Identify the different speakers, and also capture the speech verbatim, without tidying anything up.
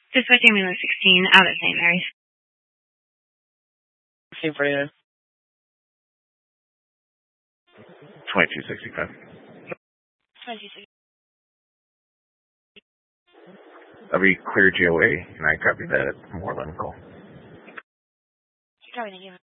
Speaker 1: Dispatch ambulance sixteen out at Saint Mary's.
Speaker 2: sixteen forty-nine.
Speaker 3: twenty-two sixty-five.
Speaker 1: twenty-two sixty.
Speaker 3: That'll be clear G O A, and I copy that at Moreland call.
Speaker 1: Copy, thank you.